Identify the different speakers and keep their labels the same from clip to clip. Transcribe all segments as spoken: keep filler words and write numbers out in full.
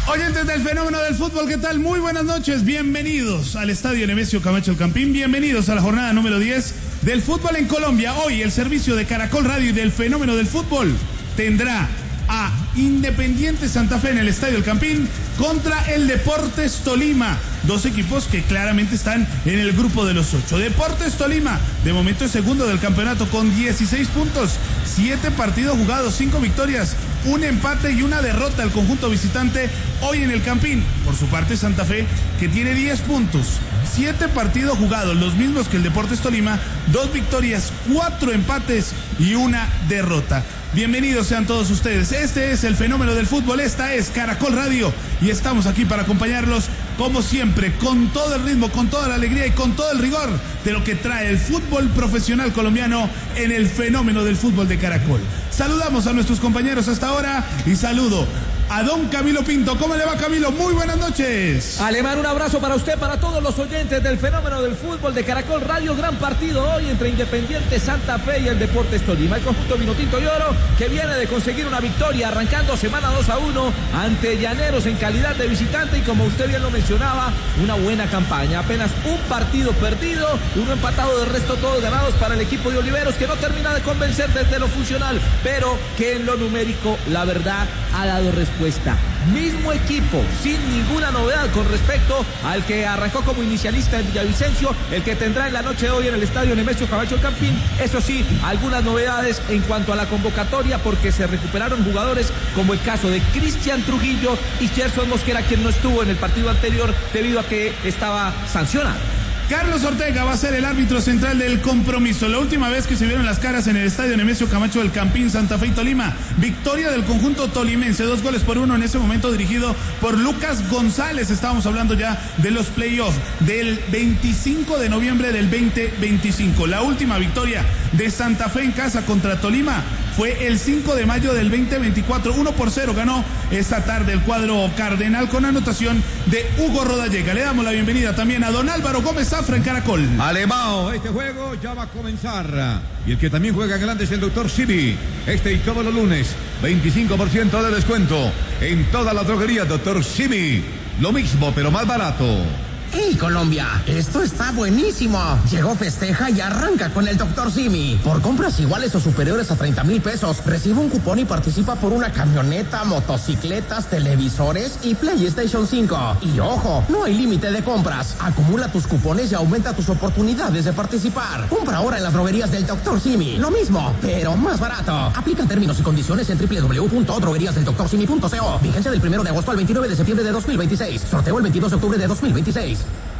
Speaker 1: Oyentes del fenómeno del fútbol, ¿qué tal? Muy buenas noches, bienvenidos al Estadio Nemesio Camacho El Campín, bienvenidos a la jornada número diez del fútbol en Colombia. Hoy el servicio de Caracol Radio y del fenómeno del fútbol tendrá a Independiente Santa Fe en el Estadio El Campín contra el Deportes Tolima, dos equipos que claramente están en el grupo de los ocho. Deportes Tolima, de momento es segundo del campeonato con dieciséis puntos, siete partidos jugados, cinco victorias, un empate y una derrota al conjunto visitante hoy en el Campín. Por su parte Santa Fe, que tiene diez puntos, siete partidos jugados, los mismos que el Deportes Tolima, dos victorias, cuatro empates y una derrota. Bienvenidos sean todos ustedes, este es el fenómeno del fútbol, esta es Caracol Radio y estamos aquí para acompañarlos como siempre, con todo el ritmo, con toda la alegría y con todo el rigor de lo que trae el fútbol profesional colombiano en el fenómeno del fútbol de Caracol. Saludamos a nuestros compañeros hasta ahora y saludo a don Camilo Pinto. ¿Cómo le va, Camilo? Muy buenas noches.
Speaker 2: Alemán, un abrazo para usted, para todos los oyentes del fenómeno del fútbol de Caracol Radio. Gran partido hoy entre Independiente Santa Fe y el Deportes Tolima. El conjunto Vinotinto y Oro que viene de conseguir una victoria arrancando semana dos a uno ante Llaneros en calidad de visitante y como usted bien lo mencionaba, una buena campaña. Apenas un partido perdido, uno empatado, del resto todos ganados para el equipo de Oliveros, que no termina de convencer desde lo funcional, pero que en lo numérico, la verdad, ha dado respuesta. Mismo equipo, sin ninguna novedad con respecto al que arrancó como inicialista en Villavicencio, el que tendrá en la noche de hoy en el Estadio Nemesio Camacho El Campín. Eso sí, algunas novedades en cuanto a la convocatoria, porque se recuperaron jugadores como el caso de Cristian Trujillo y Gerson Mosquera, quien no estuvo en el partido anterior debido a que estaba sancionado.
Speaker 1: Carlos Ortega va a ser el árbitro central del compromiso. La última vez que se vieron las caras en el Estadio Nemesio Camacho El Campín, Santa Fe y Tolima, victoria del conjunto tolimense, dos goles por uno en ese momento dirigido por Lucas González. Estábamos hablando ya de los playoffs del veinticinco de noviembre del veinte veinticinco. La última victoria de Santa Fe en casa contra Tolima fue el cinco de mayo del veinte veinticuatro, uno por cero ganó esta tarde el cuadro cardenal con anotación de Hugo Rodallega. Le damos la bienvenida también a don Álvaro Gómez Zafra en Caracol.
Speaker 3: Alemão, este juego ya va a comenzar y el que también juega grande es el doctor Simi. Este y todos los lunes, veinticinco por ciento de descuento en toda la droguería doctor Simi. Lo mismo pero más barato.
Speaker 4: ¡Hey, Colombia! Esto está buenísimo. Llegó Festeja y arranca con el doctor Simi. Por compras iguales o superiores a treinta mil pesos, recibe un cupón y participa por una camioneta, motocicletas, televisores y PlayStation cinco. Y ojo, no hay límite de compras. Acumula tus cupones y aumenta tus oportunidades de participar. Compra ahora en las droguerías del doctor Simi. Lo mismo, pero más barato. Aplican términos y condiciones en doble u doble u doble u punto droguerías del doctor simi punto co. Vigencia del primero de agosto al veintinueve de septiembre de dos mil veintiséis. Sorteo el veintidós de octubre de dos mil veintiséis.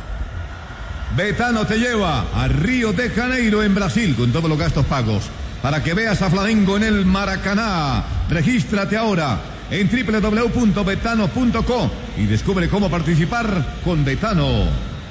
Speaker 3: Betano te lleva a Río de Janeiro en Brasil con todos los gastos pagos para que veas a Flamengo en el Maracaná. Regístrate ahora en doble u doble u doble u punto betano punto co y descubre cómo participar con Betano.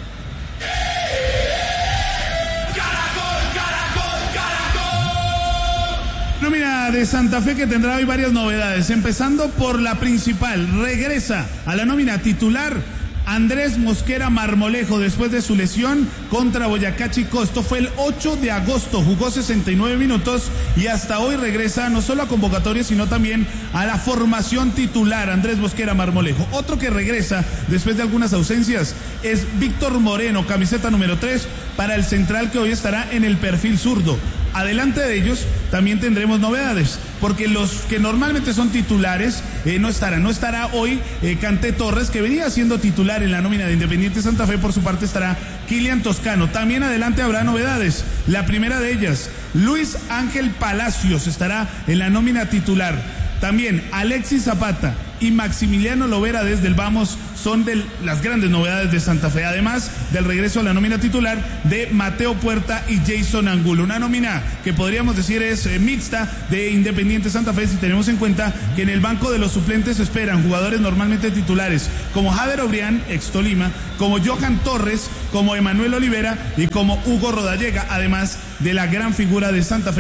Speaker 1: Nómina de Santa Fe que tendrá hoy varias novedades, empezando por la principal. Regresa a la nómina titular Andrés Mosquera Marmolejo después de su lesión contra Boyacá Chicó. Esto fue el ocho de agosto, jugó sesenta y nueve minutos y hasta hoy regresa no solo a convocatoria sino también a la formación titular. Andrés Mosquera Marmolejo. Otro que regresa después de algunas ausencias es Víctor Moreno, camiseta número tres para el central, que hoy estará en el perfil zurdo. Adelante de ellos también tendremos novedades, porque los que normalmente son titulares eh, no estarán. No estará hoy eh, Canté Torres, que venía siendo titular en la nómina de Independiente Santa Fe. Por su parte estará Kilian Toscano. También adelante habrá novedades. La primera de ellas, Luis Ángel Palacios estará en la nómina titular. También Alexis Zapata y Maximiliano Lovera desde el Vamos son de las grandes novedades de Santa Fe, además del regreso a la nómina titular de Mateo Puerta y Jason Angulo. Una nómina que podríamos decir es eh, mixta de Independiente Santa Fe, si tenemos en cuenta que en el banco de los suplentes esperan jugadores normalmente titulares como Jader Obrián, ex Tolima, como Johan Torres, como Emanuel Olivera y como Hugo Rodallega, además de la gran figura de Santa Fe,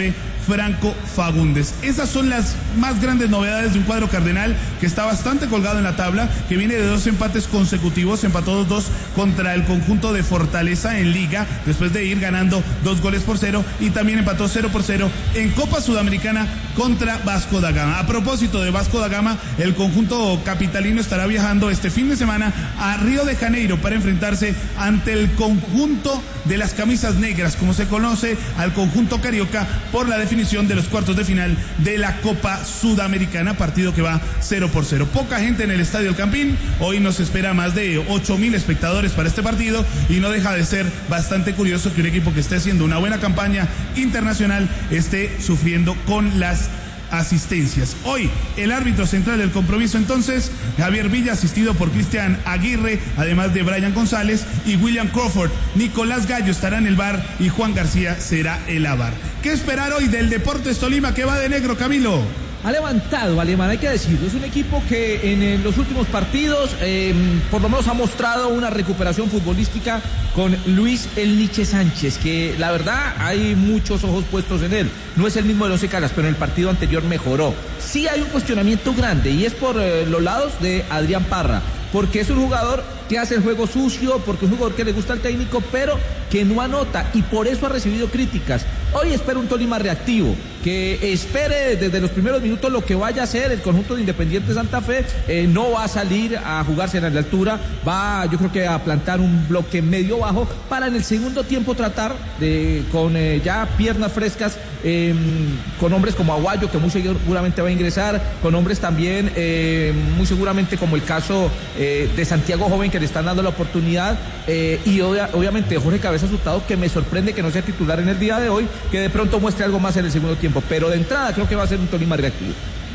Speaker 1: Franco Fagundes. Esas son las más grandes novedades de un cuadro cardenal que está bastante colgado en la tabla, que viene de dos empates consecutivos, empató dos dos contra el conjunto de Fortaleza en Liga, después de ir ganando dos goles por cero, y también empató cero por cero en Copa Sudamericana contra Vasco da Gama. A propósito de Vasco da Gama, el conjunto capitalino estará viajando este fin de semana a Río de Janeiro para enfrentarse ante el conjunto de las camisas negras, como se conoce al conjunto carioca, por la definición de los cuartos de final de la Copa Sudamericana, partido que va cero por cero. Poca gente en el Estadio El Campín, hoy nos espera más de ocho mil espectadores para este partido, y no deja de ser bastante curioso que un equipo que esté haciendo una buena campaña internacional esté sufriendo con las asistencias. Hoy el árbitro central del compromiso, entonces, Javier Villa, asistido por Cristian Aguirre, además de Brian González y William Crawford. Nicolás Gallo estará en el V A R y Juan García será el A V A R. ¿Qué esperar hoy del Deportes Tolima, que va de negro, Camilo?
Speaker 2: Ha levantado, Alemán, hay que decirlo. Es un equipo que en, en los últimos partidos eh, por lo menos ha mostrado una recuperación futbolística con Luis El Niche Sánchez, que la verdad hay muchos ojos puestos en él. No es el mismo de Once Caldas, pero en el partido anterior mejoró. Sí hay un cuestionamiento grande, y es por eh, los lados de Adrián Parra, porque es un jugador que hace el juego sucio, porque es un jugador que le gusta al técnico, pero que no anota, y por eso ha recibido críticas. Hoy espero un Tolima reactivo, que espere desde los primeros minutos lo que vaya a hacer el conjunto de Independiente Santa Fe. Eh, no va a salir a jugarse en la altura, va yo creo que a plantar un bloque medio bajo para en el segundo tiempo tratar de, con eh, ya piernas frescas, eh, con hombres como Aguayo, que muy seguramente va a ingresar, con hombres también eh, muy seguramente como el caso eh, de Santiago Joven, que le están dando la oportunidad, eh, y obvia, obviamente Jorge Cabezas Hurtado, que me sorprende que no sea titular en el día de hoy, que de pronto muestre algo más en el segundo tiempo, pero de entrada creo que va a ser un Tolima reactivo.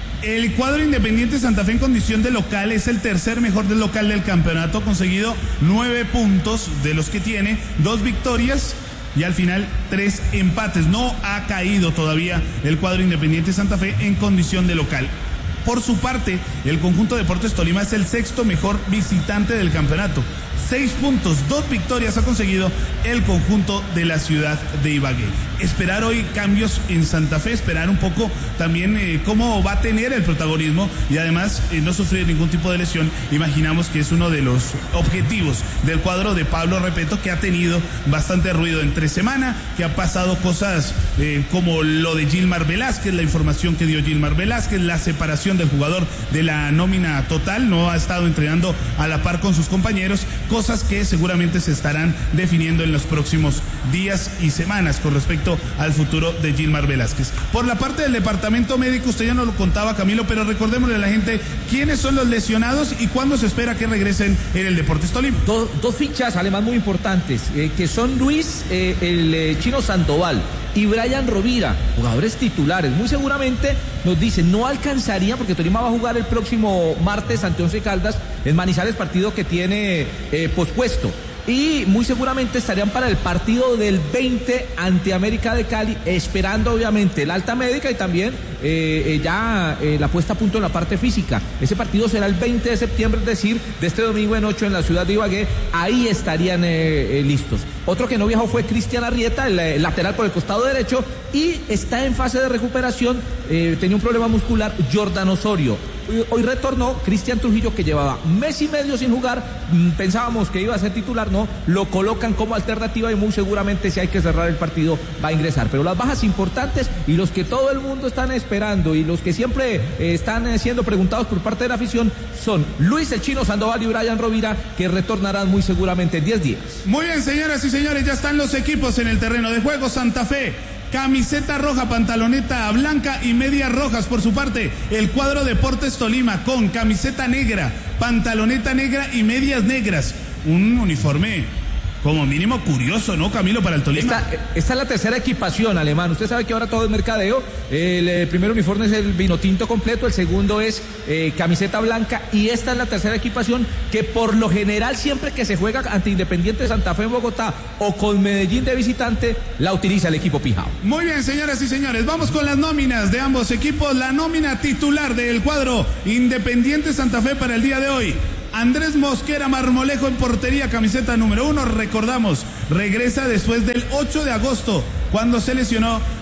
Speaker 1: El cuadro Independiente Santa Fe en condición de local es el tercer mejor del local del campeonato, ha conseguido nueve puntos de los que tiene, dos victorias y al final tres empates. No ha caído todavía el cuadro Independiente Santa Fe en condición de local. Por su parte, el conjunto Deportes Tolima es el sexto mejor visitante del campeonato. Seis puntos, dos victorias ha conseguido el conjunto de la ciudad de Ibagué. Esperar hoy cambios en Santa Fe, esperar un poco también eh, cómo va a tener el protagonismo, y además eh, no sufrir ningún tipo de lesión. Imaginamos que es uno de los objetivos del cuadro de Pablo Repeto, que ha tenido bastante ruido entre semana, que ha pasado cosas eh, como lo de Gilmar Velázquez, la información que dio Gilmar Velázquez, la separación del jugador de la nómina total, no ha estado entrenando a la par con sus compañeros, cosas que seguramente se estarán definiendo en los próximos días y semanas con respecto al futuro de Gilmar Velázquez. Por la parte del departamento médico, usted ya nos lo contaba, Camilo, pero recordémosle a la gente quiénes son los lesionados y cuándo se espera que regresen en el Deportes Tolima.
Speaker 2: Dos, dos fichas, además, muy importantes, eh, que son Luis, eh, el eh, Chino Sandoval, y Brian Rovira, jugadores titulares. Muy seguramente nos dicen, no alcanzaría, porque Tolima va a jugar el próximo martes ante Once Caldas en Manizales, partido que tiene eh, pospuesto. Y muy seguramente estarían para el partido del veinte ante América de Cali, esperando obviamente el alta médica y también eh, eh, ya eh, la puesta a punto en la parte física. Ese partido será el veinte de septiembre, es decir, de este domingo en ocho en la ciudad de Ibagué. Ahí estarían eh, eh, listos. Otro que no viajó fue Cristian Arrieta, el, el lateral por el costado derecho, y está en fase de recuperación, eh, tenía un problema muscular, Jordan Osorio. Hoy retornó Cristian Trujillo, que llevaba mes y medio sin jugar, pensábamos que iba a ser titular, no, lo colocan como alternativa y muy seguramente, si hay que cerrar el partido, va a ingresar. Pero las bajas importantes y los que todo el mundo están esperando y los que siempre eh, están eh, siendo preguntados por parte de la afición son Luis el Chino Sandoval y Brian Rovira, que retornarán muy seguramente en diez días.
Speaker 1: Muy bien, señoras y señores, ya están los equipos en el terreno de juego. Santa Fe, camiseta roja, pantaloneta blanca y medias rojas. Por su parte, el cuadro Deportes Tolima con camiseta negra, pantaloneta negra y medias negras. Un uniforme como mínimo curioso, ¿no, Camilo, para el Tolima?
Speaker 2: Esta, esta es la tercera equipación, Alemán. Usted sabe que ahora todo es mercadeo. El, el primer uniforme es el vino tinto completo, el segundo es eh, camiseta blanca, y esta es la tercera equipación que por lo general siempre que se juega ante Independiente de Santa Fe en Bogotá o con Medellín de visitante, la utiliza el equipo Pijao.
Speaker 1: Muy bien, señoras y señores, vamos con las nóminas de ambos equipos. La nómina titular del cuadro Independiente Santa Fe para el día de hoy: Andrés Mosquera Marmolejo en portería, camiseta número uno. Recordamos, regresa después del ocho de agosto, cuando se lesionó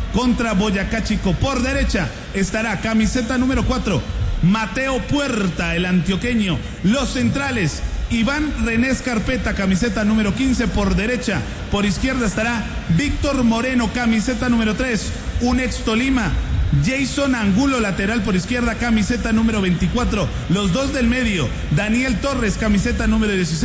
Speaker 1: contra Boyacá Chico. Por derecha estará camiseta número cuatro, Mateo Puerta, el antioqueño. Los centrales, Iván René Escarpeta, camiseta número quince por derecha. Por izquierda estará Víctor Moreno, camiseta número tres, un ex Tolima. Jason Angulo, lateral por izquierda, camiseta número veinticuatro. Los dos del medio, Daniel Torres, camiseta número dieciséis.